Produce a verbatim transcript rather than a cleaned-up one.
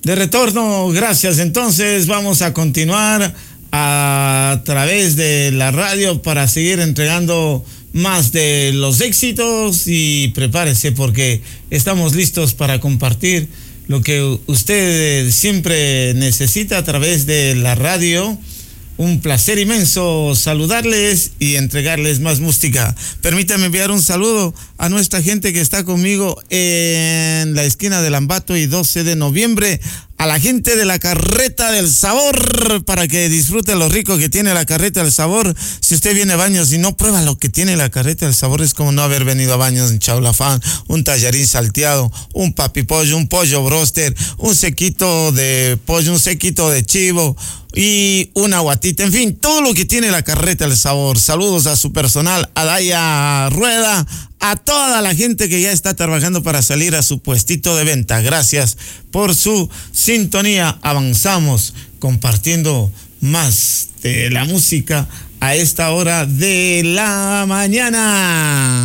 De retorno, gracias. Entonces vamos a continuar a través de la radio para seguir entregando más de los éxitos y prepárese porque estamos listos para compartir lo que usted siempre necesita a través de la radio. Un placer inmenso saludarles y entregarles más música. Permítame enviar un saludo a nuestra gente que está conmigo en la esquina de Lambato y doce de noviembre. A la gente de la Carreta del Sabor, para que disfrute lo rico que tiene la Carreta del Sabor. Si usted viene a Baños y no prueba lo que tiene la Carreta del Sabor, es como no haber venido a Baños en Chaulafán. Un tallarín salteado, un papipollo, un pollo broster, un sequito de pollo, un sequito de chivo y una guatita, en fin, todo lo que tiene la Carreta del Sabor. Saludos a su personal, a Daya Rueda, a toda la gente que ya está trabajando para salir a su puestito de venta. Gracias por su sintonía. Avanzamos compartiendo más de la música a esta hora de la mañana.